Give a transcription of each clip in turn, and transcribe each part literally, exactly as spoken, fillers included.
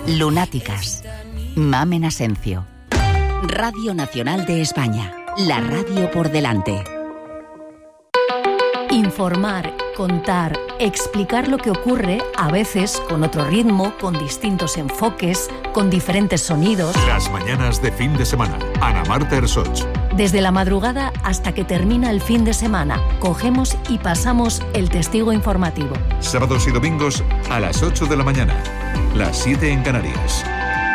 Lunáticas. Mamen Asencio. Radio Nacional de España. La radio por delante. Informar, contar, explicar lo que ocurre, a veces con otro ritmo, con distintos enfoques, con diferentes sonidos. Las mañanas de fin de semana. Ana Marta Ersoch. Desde la madrugada hasta que termina el fin de semana, cogemos y pasamos el testigo informativo. Sábados y domingos a las ocho de la mañana. Las siete en Canarias.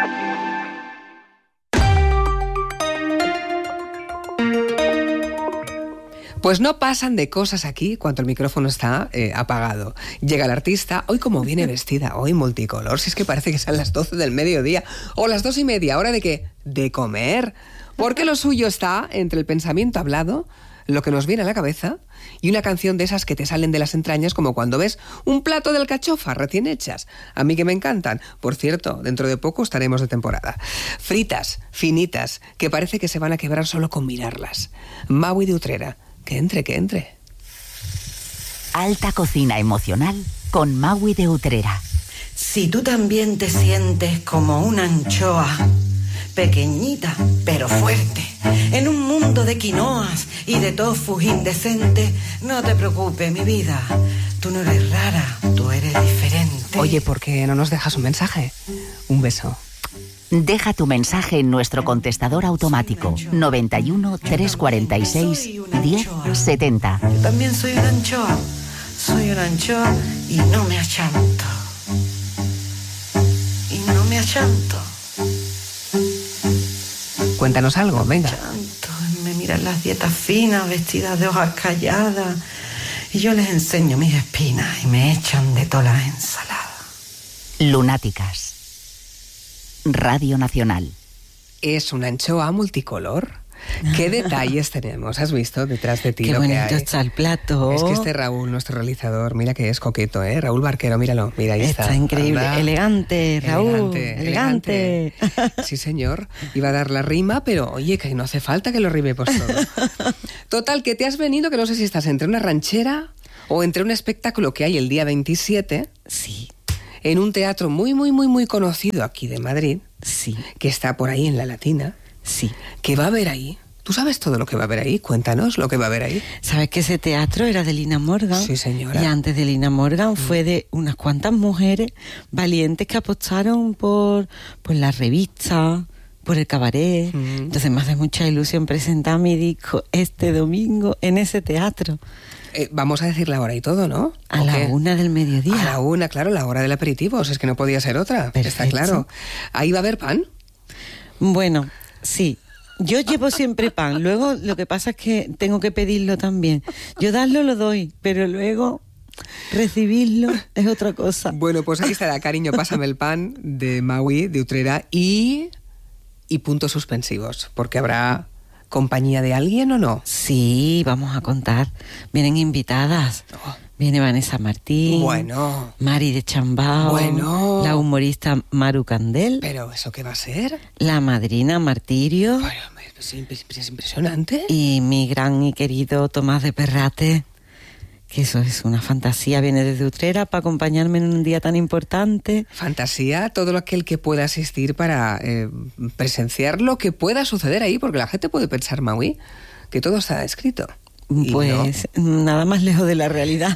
Pues no pasan de cosas aquí cuando el micrófono está eh, apagado. Llega el artista, hoy como viene vestida, hoy multicolor, si es que parece que son las doce del mediodía, o las dos y media, ¿hora de qué? De comer. Porque lo suyo está entre el pensamiento hablado, lo que nos viene a la cabeza, y una canción de esas que te salen de las entrañas como cuando ves un plato de alcachofas recién hechas. A mí que me encantan. Por cierto, dentro de poco estaremos de temporada. Fritas, finitas, que parece que se van a quebrar solo con mirarlas. Maui de Utrera. Que entre, que entre. Alta cocina emocional con Maui de Utrera. Si tú también te sientes como una anchoa, pequeñita pero fuerte, en un mundo de quinoas y de tofus indecentes, no te preocupes, mi vida. Tú no eres rara, tú eres diferente. Oye, ¿por qué no nos dejas un mensaje? Un beso. Deja tu mensaje en nuestro contestador automático noventa y uno, trescientos cuarenta y seis, diez setenta. Yo también soy una anchoa, soy una anchoa y no me achanto. Y no me achanto. Cuéntanos algo, venga. Achanto, me miran las dietas finas, vestidas de hojas calladas, y yo les enseño mis espinas y me echan de todas las ensaladas. Lunáticas. Radio Nacional. Es una anchoa multicolor. ¿Qué detalles tenemos? ¿Has visto detrás de ti Qué lo que bonito hay? está el plato. Es que este Raúl, nuestro realizador, mira que es coqueto, ¿eh? Raúl Barquero, míralo, mira, ahí está. Está increíble, Anda. elegante, Raúl, Elegante, elegante. elegante. Sí, señor. Iba a dar la rima, pero oye, que no hace falta que lo rimemos todo. Total, que te has venido, que no sé si estás entre una ranchera o entre un espectáculo que hay el día veintisiete. Sí. En un teatro muy, muy, muy, muy conocido aquí de Madrid. Sí. Que está por ahí en la Latina. Sí. ¿Qué va a haber ahí? ¿Tú sabes todo lo que va a haber ahí? Cuéntanos lo que va a haber ahí. ¿Sabes que ese teatro era de Lina Morgan? Sí, señora. Y antes de Lina Morgan Mm. fue de unas cuantas mujeres valientes que apostaron por, por la revista, por el cabaret. Mm. Entonces me hace mucha ilusión presentar mi disco este domingo en ese teatro. Eh, vamos a decir la hora y todo, ¿no? A ¿O la qué? una del mediodía. A la una, claro, la hora del aperitivo. Es que no podía ser otra. Perfecto. Está claro. ¿Ahí va a haber pan? Bueno, sí. Yo llevo siempre pan. Luego lo que pasa es que tengo que pedirlo también. Yo darlo lo doy, pero luego recibirlo es otra cosa. Bueno, pues aquí estará, cariño, pásame el pan de Maui, de Utrera y... y puntos suspensivos, porque habrá compañía de alguien o no. Sí, vamos a contar. Vienen invitadas. Oh. Viene Vanessa Martín. Bueno. Mari de Chambao. Bueno. La humorista Maru Candel. ¿Pero eso qué va a ser? La madrina Martirio. Bueno, es impres- es impresionante. Y mi gran y querido Tomás de Perrate. Que eso es una fantasía. Viene desde Utrera para acompañarme en un día tan importante. Fantasía, todo aquel que pueda asistir para eh, presenciar lo que pueda suceder ahí, porque la gente puede pensar, Maui, que todo está escrito. Y Pues no. Nada más lejos de la realidad.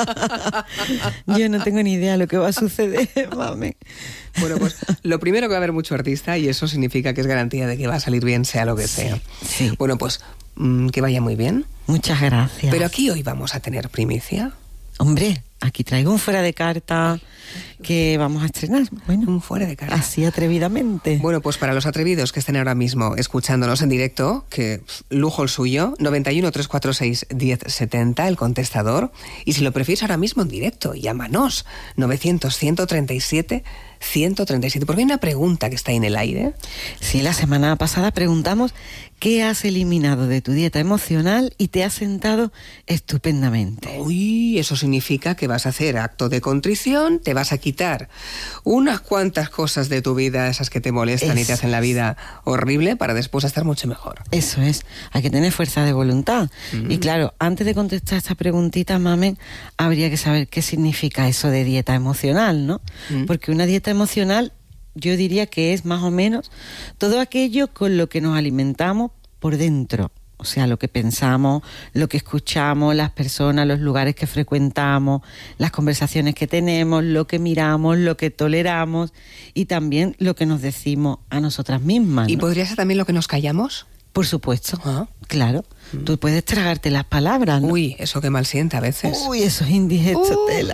Yo no tengo ni idea de lo que va a suceder, mami. Bueno, pues lo primero que va a haber mucho artista y eso significa que es garantía de que va a salir bien, sea lo que Sí, sea. sí. Bueno, pues mmm, que vaya muy bien. Muchas gracias. Pero aquí hoy vamos a tener primicia. Hombre, aquí traigo un fuera de carta que vamos a estrenar. Bueno, Un fuera de carta. así atrevidamente. Bueno, pues para los atrevidos que estén ahora mismo escuchándonos en directo, que pff, lujo el suyo, noventa y uno, trescientos cuarenta y seis, diez setenta, el contestador. Y si lo prefieres ahora mismo en directo, llámanos, novecientos, ciento treinta y siete, ciento treinta y siete. Porque hay una pregunta que está ahí en el aire. Sí, la semana pasada preguntamos qué has eliminado de tu dieta emocional y te has sentado estupendamente. Uy, eso significa que vas a hacer acto de contrición, te vas a quitar unas cuantas cosas de tu vida, esas que te molestan y te Eso hacen la es. vida horrible, para después estar mucho mejor. Eso es, hay que tener fuerza de voluntad. Mm. Y claro, antes de contestar esta preguntita, mamen, habría que saber qué significa eso de dieta emocional, ¿no? Mm. Porque una dieta emocional yo diría que es más o menos todo aquello con lo que nos alimentamos por dentro. O sea, lo que pensamos, lo que escuchamos, las personas, los lugares que frecuentamos, las conversaciones que tenemos, lo que miramos, lo que toleramos y también lo que nos decimos a nosotras mismas, ¿no? ¿Y podría ser también lo que nos callamos? Por supuesto, ¿Ah? claro. Mm. Tú puedes tragarte las palabras, ¿no? Uy, eso que mal sienta a veces. Uy, eso es indigesto, uh. tela.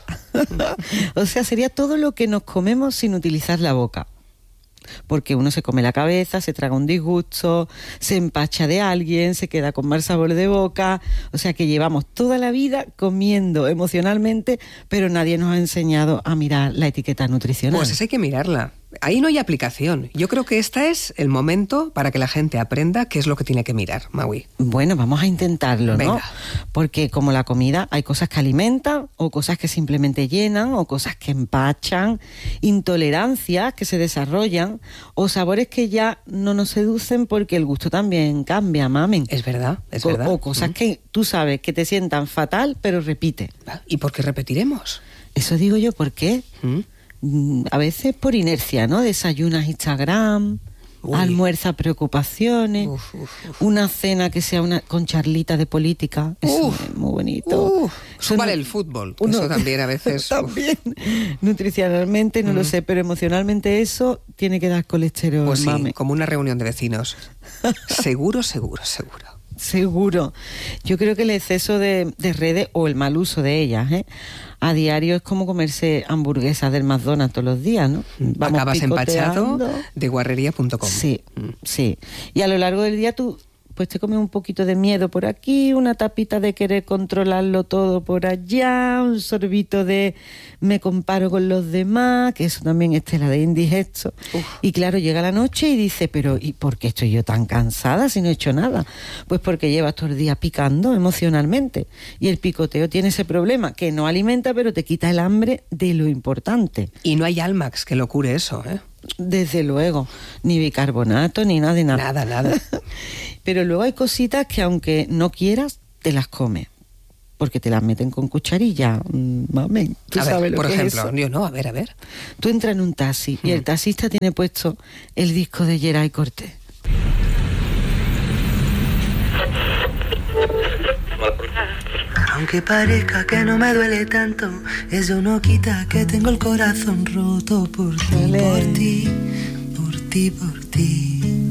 O sea, sería todo lo que nos comemos sin utilizar la boca. Porque uno se come la cabeza, se traga un disgusto, se empacha de alguien, se queda con mal sabor de boca. O sea que llevamos toda la vida comiendo emocionalmente, pero nadie nos ha enseñado a mirar la etiqueta nutricional. Pues esa hay que mirarla. Ahí no hay aplicación. Yo creo que este es el momento para que la gente aprenda qué es lo que tiene que mirar, Maui. Bueno, vamos a intentarlo, ¿no? Venga. Porque como la comida, hay cosas que alimentan, o cosas que simplemente llenan, o cosas que empachan, intolerancias que se desarrollan, o sabores que ya no nos seducen porque el gusto también cambia, mamen. Es verdad, es o, verdad. O cosas mm. que tú sabes que te sientan fatal, pero repite. ¿Y por qué repetiremos? Eso digo yo, ¿por qué? ¿Mm? A veces por inercia, ¿no? Desayunas Instagram, Uy. almuerza preocupaciones, uf, uf, uf. una cena que sea una con charlita de política, eso es muy bonito. Uf. Súmale no, el fútbol, uno, eso también a veces. También, nutricionalmente no mm. lo sé, pero emocionalmente eso tiene que dar colesterol, pues sí, mame. Como una reunión de vecinos. Seguro, seguro, seguro. Seguro. Yo creo que el exceso de, de redes o el mal uso de ellas, ¿eh? A diario es como comerse hamburguesas del McDonald's todos los días, ¿no? Vamos Acabas empachado de guarrería punto com. Sí, mm. sí. Y a lo largo del día tú pues te comes un poquito de miedo por aquí, una tapita de querer controlarlo todo por allá, un sorbito de me comparo con los demás, que eso también es tela de indigesto. Uf. Y claro, llega la noche y dice, pero ¿y por qué estoy yo tan cansada si no he hecho nada? Pues porque llevas todo el día picando emocionalmente. Y el picoteo tiene ese problema, que no alimenta, pero te quita el hambre de lo importante. Y no hay Almax que lo cure eso, ¿eh? Desde luego, ni bicarbonato, ni nada de nada. Nada, nada. Pero luego hay cositas que aunque no quieras, te las comes. Porque te las meten con cucharilla. Mamen, tú a sabes ver, lo por que ejemplo, es eso. Yo no, a ver, a ver. Tú entras en un taxi hmm. y el taxista tiene puesto el disco de Geray Cortés. Aunque parezca que no me duele tanto, eso no quita que tengo el corazón roto por ti, por ti, por ti, por ti.